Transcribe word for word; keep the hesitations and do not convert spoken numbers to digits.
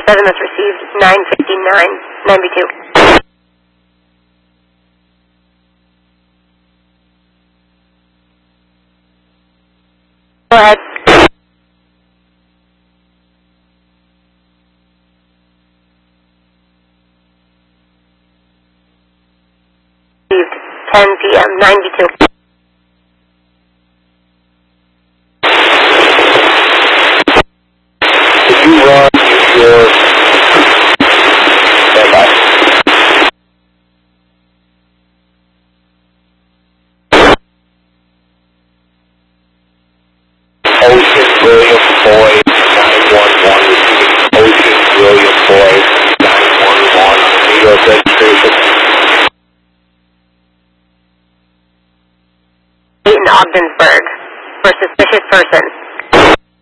seven that's received nine fifty-nine ninety-two. Go ahead. Received ten p m ninety-two. Could you run your standby? Ocean William Boyd nine one one receiving Ocean William Boyd nine one one New York registration. In Ogdensburg for suspicious person.